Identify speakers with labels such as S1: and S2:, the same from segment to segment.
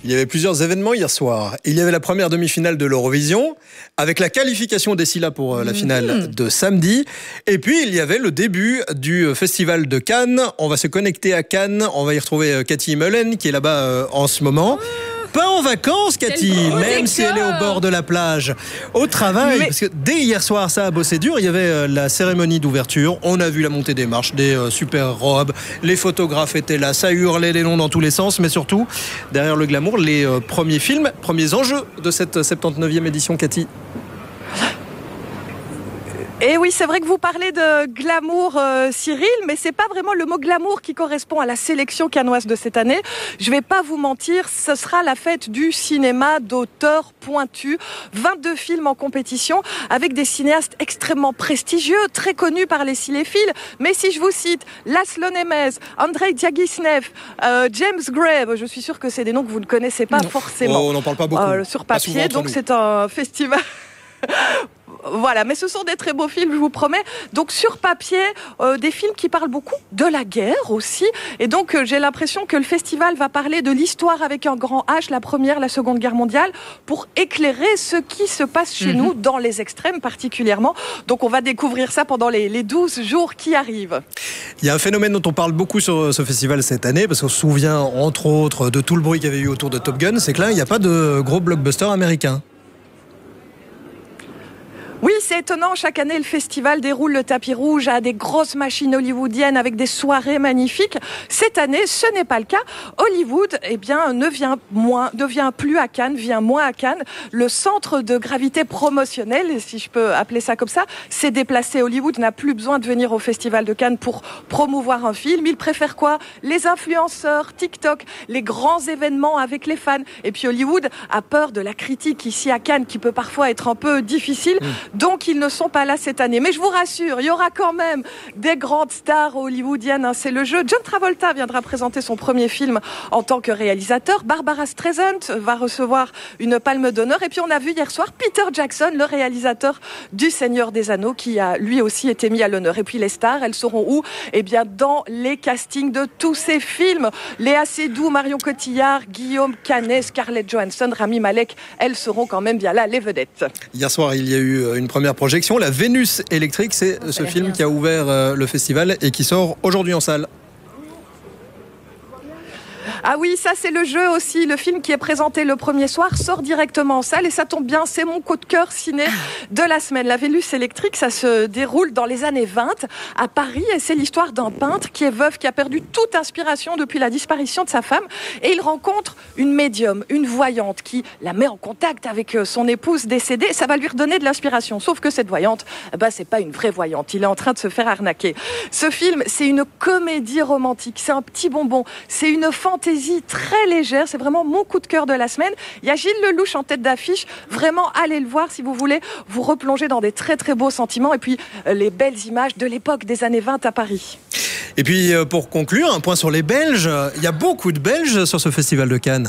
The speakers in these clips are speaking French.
S1: Il y avait plusieurs événements hier soir. Il y avait la première demi-finale de l'Eurovision, avec la qualification des Scylla pour la finale de samedi. Et puis, il y avait le début du Festival de Cannes. On va se connecter à Cannes. On va y retrouver Cathy Mullen, qui est là-bas en ce moment. Pas en vacances, Cathy, même si elle est au bord de la plage. Au travail, parce que dès hier soir, ça a bossé dur. Il y avait la cérémonie d'ouverture. On a vu la montée des marches, des super robes. Les photographes étaient là. Ça hurlait les noms dans tous les sens. Mais surtout, derrière le glamour, les premiers films, premiers enjeux de cette 79e édition, Cathy.
S2: Et oui, c'est vrai que vous parlez de glamour, Cyril, mais c'est pas vraiment le mot glamour qui correspond à la sélection cannoise de cette année. Je vais pas vous mentir, ce sera la fête du cinéma d'auteur pointu. 22 films en compétition avec des cinéastes extrêmement prestigieux, très connus par les cinéphiles. Mais si je vous cite Laszlo Nemes, Andrei Diaghilev, James Gray, je suis sûre que c'est des noms que vous ne connaissez pas forcément.
S1: Oh, on n'en parle pas beaucoup.
S2: Sur papier, donc c'est un festival... Voilà, mais ce sont des très beaux films, je vous promets. Donc sur papier, des films qui parlent beaucoup de la guerre aussi. Et donc j'ai l'impression que le festival va parler de l'histoire avec un grand H, la Première, la Seconde Guerre mondiale, pour éclairer ce qui se passe chez nous, dans les extrêmes particulièrement. Donc on va découvrir ça pendant les 12 jours qui arrivent.
S1: Il y a un phénomène dont on parle beaucoup sur ce festival cette année, parce qu'on se souvient entre autres de tout le bruit qu'il y avait eu autour de Top Gun, c'est que là, il n'y a pas de gros blockbuster américain.
S2: Oui, c'est étonnant. Chaque année, le festival déroule le tapis rouge à des grosses machines hollywoodiennes avec des soirées magnifiques. Cette année, ce n'est pas le cas. Hollywood, ne vient plus à Cannes, vient moins à Cannes. Le centre de gravité promotionnel, si je peux appeler ça comme ça, s'est déplacé. Hollywood n'a plus besoin de venir au festival de Cannes pour promouvoir un film. Il préfère quoi? Les influenceurs, TikTok, les grands événements avec les fans. Et puis Hollywood a peur de la critique ici à Cannes qui peut parfois être un peu difficile. Donc ils ne sont pas là cette année. Mais je vous rassure, il y aura quand même des grandes stars hollywoodiennes. C'est le jeu. John Travolta viendra présenter son premier film en tant que réalisateur. Barbara Streisand va recevoir une palme d'honneur. Et puis on a vu hier soir Peter Jackson, le réalisateur du Seigneur des Anneaux, qui a lui aussi été mis à l'honneur. Et puis les stars, elles seront où? Dans les castings de tous ces films. Léa Seydoux, Marion Cotillard, Guillaume Canet, Scarlett Johansson, Rami Malek, elles seront quand même bien là, les vedettes.
S1: Hier soir, il y a eu une première projection, La Vénus électrique, c'est ce film qui a ouvert le festival et qui sort aujourd'hui en salle.
S2: Ah oui, ça c'est le jeu aussi. Le film qui est présenté le premier soir sort directement en salle et ça tombe bien, c'est mon coup de cœur ciné de la semaine. La Vénus électrique, ça se déroule dans les années 20 à Paris et c'est l'histoire d'un peintre qui est veuf, qui a perdu toute inspiration depuis la disparition de sa femme et il rencontre une médium, une voyante qui la met en contact avec son épouse décédée. Ça va lui redonner de l'inspiration, sauf que cette voyante, c'est pas une vraie voyante. Il est en train de se faire arnaquer. Ce film, c'est une comédie romantique, c'est un petit bonbon, c'est une fantaisie très légère, c'est vraiment mon coup de cœur de la semaine. Il y a Gilles Lelouch en tête d'affiche, vraiment allez le voir si vous voulez vous replonger dans des très très beaux sentiments et puis les belles images de l'époque des années 20 à Paris.
S1: Et puis pour conclure, un point sur les Belges, il y a beaucoup de Belges sur ce festival de Cannes.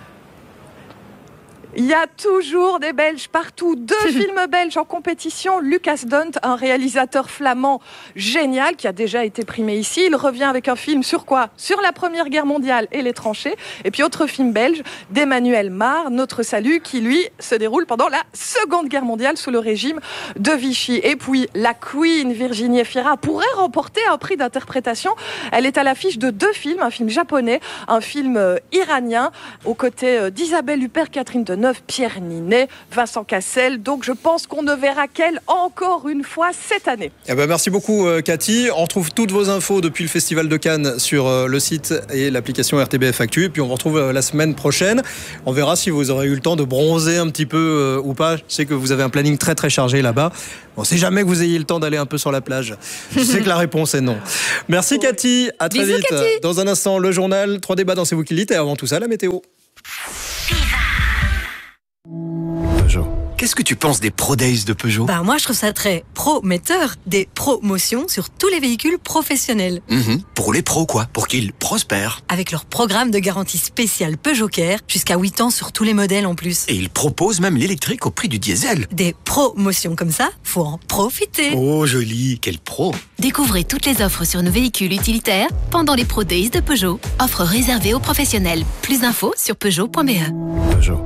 S2: Il y a toujours des Belges partout. 2 films belges en compétition. Lucas Dont, un réalisateur flamand génial qui a déjà été primé ici. Il revient avec un film sur quoi? Sur la Première Guerre mondiale et les tranchées. Et puis autre film belge d'Emmanuel Mar, Notre Salut, qui lui se déroule pendant la Seconde Guerre mondiale sous le régime de Vichy. Et puis la Queen Virginie Efira pourrait remporter un prix d'interprétation. Elle est à l'affiche de 2 films, un film japonais, un film iranien, aux côtés d'Isabelle Huppert, Catherine Deneuve, Pierre Ninet, Vincent Cassel. Donc je pense qu'on ne verra qu'elle encore une fois cette année.
S1: Merci beaucoup Cathy. On retrouve toutes vos infos depuis le Festival de Cannes sur le site et l'application RTBF Actu. Et puis on vous retrouve la semaine prochaine. On verra si vous aurez eu le temps de bronzer un petit peu ou pas. Je sais que vous avez un planning très très chargé là-bas. On ne sait jamais que vous ayez le temps d'aller un peu sur la plage. Je sais que la réponse est non. Merci Cathy. À très vite.
S2: Cathy.
S1: Dans un instant, le journal, 3 débats dans C'est vous qui le dites. Et avant tout ça, la météo.
S3: Peugeot. qu'est-ce que tu penses des Pro Days de Peugeot ?
S4: Moi, je trouve ça très prometteur. Des promotions sur tous les véhicules professionnels.
S3: Pour les pros, quoi. Pour qu'ils prospèrent.
S4: Avec leur programme de garantie spéciale Peugeot Care, jusqu'à 8 ans sur tous les modèles en plus.
S3: Et ils proposent même l'électrique au prix du diesel.
S4: Des promotions comme ça, faut en profiter.
S3: Oh, joli. Quel pro.
S5: Découvrez toutes les offres sur nos véhicules utilitaires pendant les Pro Days de Peugeot. Offres réservées aux professionnels. Plus d'infos sur Peugeot.be.
S3: Peugeot.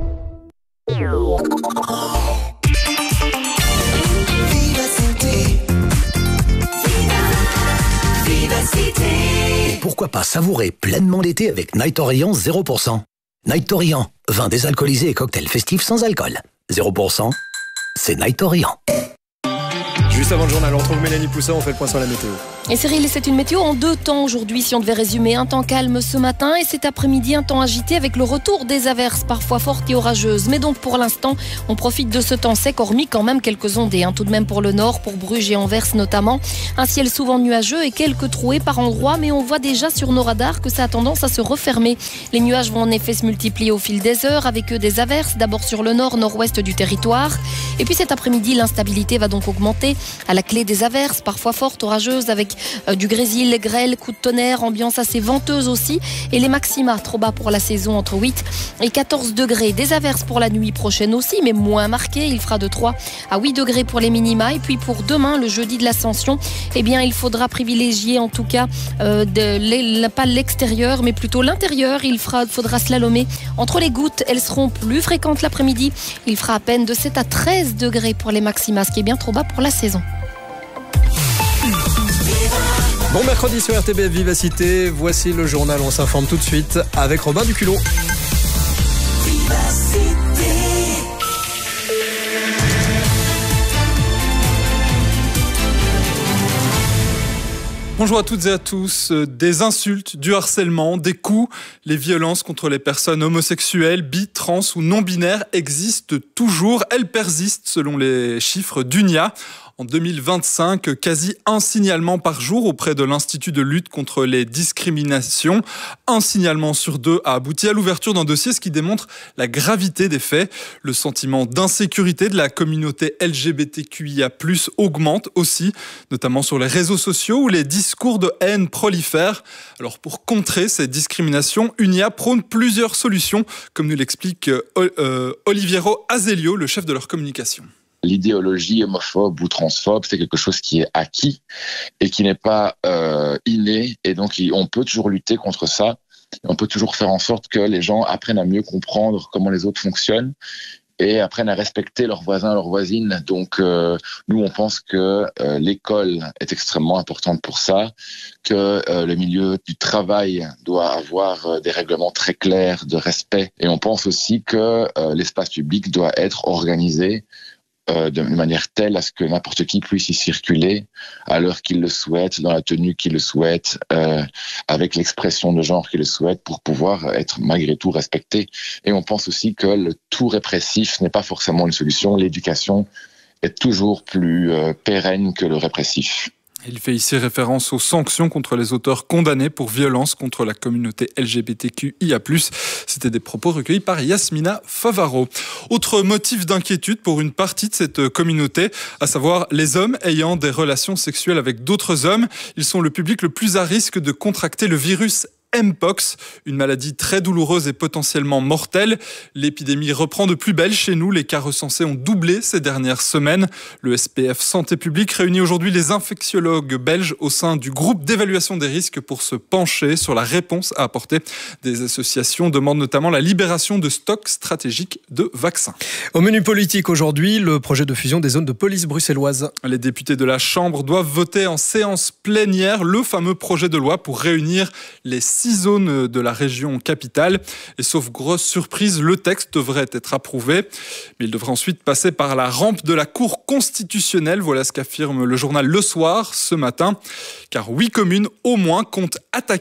S6: Pourquoi pas savourer pleinement l'été avec Night Orient 0%. Night Orient, vin désalcoolisé et cocktail festif sans alcool. 0%, c'est Night Orient.
S1: Juste avant le journal, on retrouve Mélanie Poussin, on fait le point sur la météo.
S7: Et Cyril, c'est une météo en 2 temps aujourd'hui, si on devait résumer. Un temps calme ce matin et cet après-midi, un temps agité avec le retour des averses, parfois fortes et orageuses. Mais donc pour l'instant, on profite de ce temps sec, hormis quand même quelques ondées. Tout de même pour le nord, pour Bruges et Anvers notamment. Un ciel souvent nuageux et quelques trouées par endroits, mais on voit déjà sur nos radars que ça a tendance à se refermer. Les nuages vont en effet se multiplier au fil des heures, avec eux des averses, d'abord sur le nord-nord-ouest du territoire. Et puis cet après-midi, l'instabilité va donc augmenter. À la clé des averses, parfois fortes, orageuses, avec du grésil, grêle, coups de tonnerre, ambiance assez venteuse aussi. Et les maxima, trop bas pour la saison, entre 8 et 14 degrés. Des averses pour la nuit prochaine aussi, mais moins marquées. Il fera de 3 à 8 degrés pour les minima. Et puis pour demain, le jeudi de l'Ascension, il faudra privilégier en tout cas pas l'extérieur, mais plutôt l'intérieur. Faudra slalomer entre les gouttes. Elles seront plus fréquentes l'après-midi. Il fera à peine de 7 à 13 degrés pour les maxima, ce qui est bien trop bas pour la saison.
S1: Bon mercredi sur RTBF Vivacité, voici le journal, on s'informe tout de suite avec Robin Duculot.
S8: Bonjour à toutes et à tous. Des insultes, du harcèlement, des coups, les violences contre les personnes homosexuelles, bi, trans ou non-binaires existent toujours. Elles persistent selon les chiffres d'UNIA. En 2025, quasi un signalement par jour auprès de l'Institut de lutte contre les discriminations. Un signalement sur 2 a abouti à l'ouverture d'un dossier, ce qui démontre la gravité des faits. Le sentiment d'insécurité de la communauté LGBTQIA+, augmente aussi, notamment sur les réseaux sociaux où les discours de haine prolifèrent. Alors pour contrer ces discriminations, UNIA prône plusieurs solutions, comme nous l'explique Oliviero Azelio, le chef de leur communication.
S9: L'idéologie homophobe ou transphobe, c'est quelque chose qui est acquis et qui n'est pas inné. Et donc, on peut toujours lutter contre ça. On peut toujours faire en sorte que les gens apprennent à mieux comprendre comment les autres fonctionnent et apprennent à respecter leurs voisins, leurs voisines. Donc, nous, on pense que l'école est extrêmement importante pour ça, que le milieu du travail doit avoir des règlements très clairs de respect. Et on pense aussi que l'espace public doit être organisé de manière telle à ce que n'importe qui puisse y circuler à l'heure qu'il le souhaite, dans la tenue qu'il le souhaite, avec l'expression de genre qu'il le souhaite, pour pouvoir être malgré tout respecté. Et on pense aussi que le tout répressif n'est pas forcément une solution. L'éducation est toujours plus pérenne que le répressif.
S8: Il fait ici référence aux sanctions contre les auteurs condamnés pour violence contre la communauté LGBTQIA+. C'était des propos recueillis par Yasmina Favaro. Autre motif d'inquiétude pour une partie de cette communauté, à savoir les hommes ayant des relations sexuelles avec d'autres hommes. Ils sont le public le plus à risque de contracter le virus Mpox, une maladie très douloureuse et potentiellement mortelle. L'épidémie reprend de plus belle chez nous. Les cas recensés ont doublé ces dernières semaines. Le SPF Santé publique réunit aujourd'hui les infectiologues belges au sein du groupe d'évaluation des risques pour se pencher sur la réponse à apporter. Des associations demandent notamment la libération de stocks stratégiques de vaccins.
S1: Au menu politique aujourd'hui, le projet de fusion des zones de police bruxelloises.
S8: Les députés de la Chambre doivent voter en séance plénière le fameux projet de loi pour réunir les 6 zones de la région capitale. Et sauf grosse surprise, le texte devrait être approuvé. Mais il devrait ensuite passer par la rampe de la Cour constitutionnelle. Voilà ce qu'affirme le journal Le Soir ce matin. Car 8 communes au moins comptent attaquer